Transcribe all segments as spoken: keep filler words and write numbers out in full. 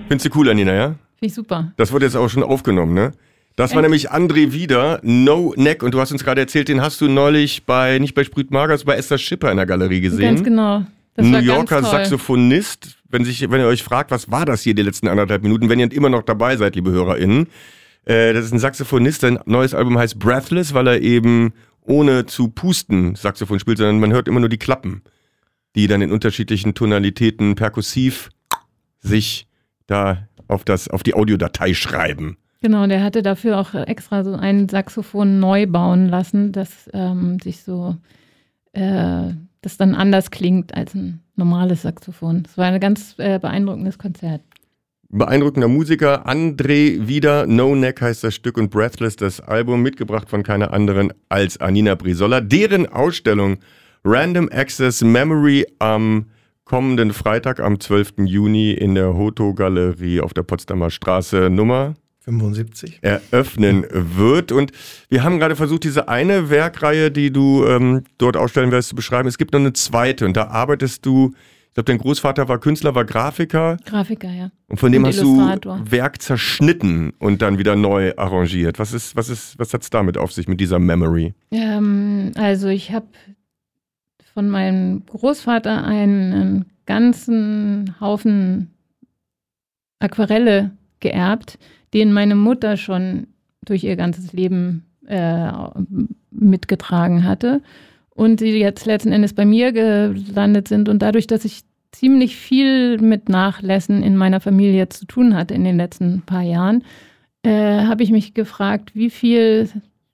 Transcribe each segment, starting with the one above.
Findest du cool, Anina, ja? Finde ich super. Das wurde jetzt auch schon aufgenommen, ne? Das Echt? war nämlich André Wieder, No Neck. Und du hast uns gerade erzählt, den hast du neulich bei, nicht bei Sprüht Magers, bei Esther Schipper in der Galerie gesehen. Ganz genau. Das New war Yorker ganz toll. Saxophonist. Wenn, sich, wenn ihr euch fragt, was war das hier die letzten anderthalb Minuten, wenn ihr immer noch dabei seid, liebe HörerInnen. Äh, das ist ein Saxophonist, sein neues Album heißt Breathless, weil er eben ohne zu pusten Saxophon spielt, sondern man hört immer nur die Klappen, die dann in unterschiedlichen Tonalitäten perkussiv sich da auf, das, auf die Audiodatei schreiben. Genau, der hatte dafür auch extra so ein Saxophon neu bauen lassen, das ähm, sich so, äh, das dann anders klingt als ein normales Saxophon. Es war ein ganz äh, beeindruckendes Konzert. Beeindruckender Musiker, André Wieder, No Neck heißt das Stück und Breathless das Album, mitgebracht von keiner anderen als Anina Brizola. Deren Ausstellung Random Access Memory am kommenden Freitag, am zwölften Juni in der Hoto-Galerie auf der Potsdamer Straße Nummer fünfundsiebzig eröffnen wird. Und wir haben gerade versucht, diese eine Werkreihe, die du ähm, dort ausstellen wirst, zu beschreiben. Es gibt noch eine zweite und da arbeitest du, ich glaube, dein Großvater war Künstler, war Grafiker. Grafiker, ja. Und von dem Und hast Illustrator. du Werk zerschnitten und dann wieder neu arrangiert. Was ist, was ist, was hat's damit auf sich mit dieser Memory? Ähm, also ich habe von meinem Großvater einen ganzen Haufen Aquarelle geerbt, den meine Mutter schon durch ihr ganzes Leben äh, mitgetragen hatte und die jetzt letzten Endes bei mir gelandet sind. Und dadurch, dass ich ziemlich viel mit Nachlässen in meiner Familie zu tun hatte in den letzten paar Jahren, äh, habe ich mich gefragt, wie viel,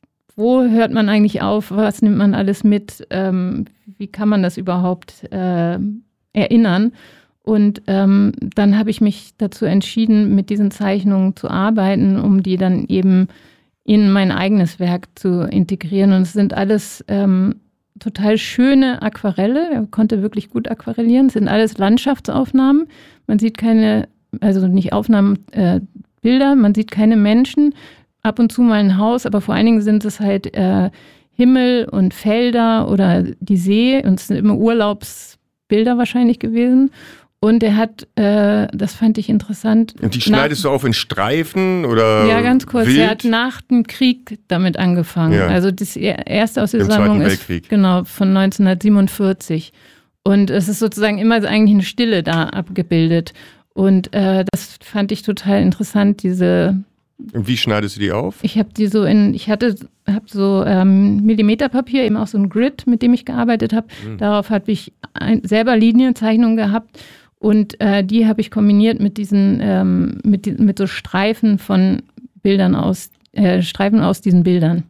wo hört man eigentlich auf, was nimmt man alles mit, ähm, wie kann man das überhaupt äh, erinnern? Und ähm, dann habe ich mich dazu entschieden, mit diesen Zeichnungen zu arbeiten, um die dann eben in mein eigenes Werk zu integrieren. Und es sind alles ähm, total schöne Aquarelle. Er konnte wirklich gut aquarellieren. Es sind alles Landschaftsaufnahmen. Man sieht keine, also nicht Aufnahmen, äh, Bilder, man sieht keine Menschen. Ab und zu mal ein Haus, aber vor allen Dingen sind es halt äh, Himmel und Felder oder die See. Und es sind immer Urlaubsbilder wahrscheinlich gewesen. Und er hat, äh, das fand ich interessant. Und die schneidest nach, du auf in Streifen oder ja, ganz kurz. wild? Er hat nach dem Krieg damit angefangen. Ja. Also das erste aus der Im Sammlung Zweiten ist Weltkrieg. genau von neunzehnhundertsiebenundvierzig. Und es ist sozusagen immer eigentlich eine Stille da abgebildet. Und äh, das fand ich total interessant, diese. Und wie schneidest du die auf? Ich habe die so in, ich hatte, habe so ähm, Millimeterpapier, eben auch so ein Grid, mit dem ich gearbeitet habe. Mhm. Darauf habe ich ein, selber Linienzeichnungen gehabt. Und äh, die habe ich kombiniert mit diesen, ähm, mit, die, mit so Streifen von Bildern aus, äh, Streifen aus diesen Bildern.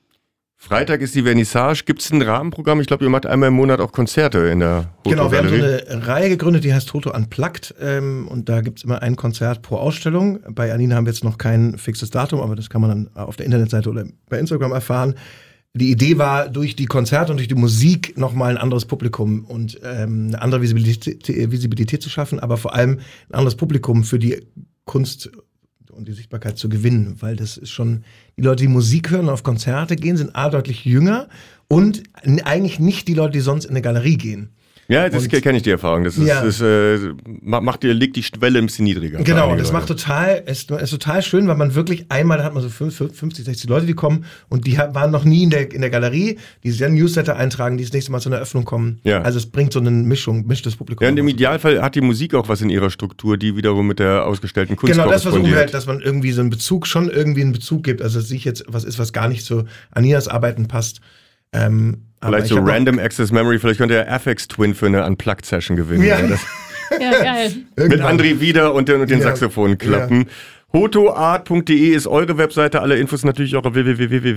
Freitag ist die Vernissage. Gibt es ein Rahmenprogramm? Ich glaube, ihr macht einmal im Monat auch Konzerte in der Hoto-Galerie. Genau, wir haben so eine Reihe gegründet, die heißt Hoto Unplugged. Ähm, und da gibt es immer ein Konzert pro Ausstellung. Bei Anina haben wir jetzt noch kein fixes Datum, aber das kann man dann auf der Internetseite oder bei Instagram erfahren. Die Idee war, durch die Konzerte und durch die Musik nochmal ein anderes Publikum und ähm, eine andere Visibilität, Visibilität zu schaffen, aber vor allem ein anderes Publikum für die Kunst und die Sichtbarkeit zu gewinnen, weil das ist schon, die Leute, die Musik hören und auf Konzerte gehen, sind A, deutlich jünger und eigentlich nicht die Leute, die sonst in eine Galerie gehen. Ja, das kenne ich die Erfahrung. Das ist, ja. das, äh, macht ihr, legt die Schwelle ein bisschen niedriger. Genau, das macht total, ist, ist total schön, weil man wirklich einmal, da hat man so fünfzig, sechzig Leute, die kommen und die waren noch nie in der, in der Galerie, die sich dann Newsletter eintragen, die das nächste Mal zu einer Eröffnung kommen. Ja. Also es bringt so eine Mischung, mischt das Publikum. Ja, und im Idealfall hat die Musik auch was in ihrer Struktur, die wiederum mit der ausgestellten Kunst korrespondiert. Genau, das versuchen wir halt, korrespondiert. dass man irgendwie so einen Bezug, schon irgendwie einen Bezug gibt. Also dass sich jetzt was ist, was gar nicht zu Aninas Arbeiten passt. Ähm, Vielleicht so Random Access Memory, vielleicht könnte der Aphex Twin für eine Unplugged-Session gewinnen. Ja, das ja geil. mit André Wieder und den, und den ja. Saxophonklappen. Ja. hotoart punkt de ist eure Webseite, alle Infos natürlich auch auf w w w punkt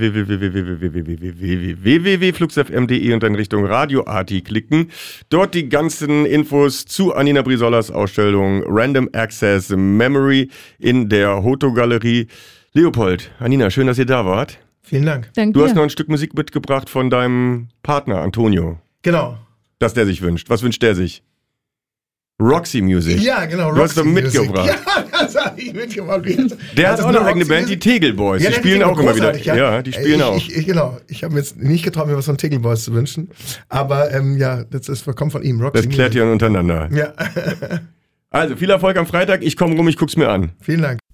fluxfm punkt de und dann Richtung Radio Arti klicken. Dort die ganzen Infos zu Anina Brizolas Ausstellung Random Access Memory in der Hoto-Galerie. Leopold, Anina, schön, dass ihr da wart. Vielen Dank. Danke Du dir. hast noch ein Stück Musik mitgebracht von deinem Partner Antonio. Genau. Das der sich wünscht. Was wünscht der sich? Roxy Music. Ja, genau. Du hast doch mitgebracht. Ja, das habe ich mitgebracht. Der hat auch eine eigene Band, die Tegel Boys. Ja, die die spielen auch immer wieder. Ja, ja, die spielen ich, auch. Ich, ich, genau. Ich habe mir jetzt nicht getraut, mir was von Tegel Boys zu wünschen. Aber ähm, ja, das ist, kommt von ihm. Roxy das klärt ihr untereinander. Ja. Also viel Erfolg am Freitag. Ich komme rum, ich guck's mir an. Vielen Dank.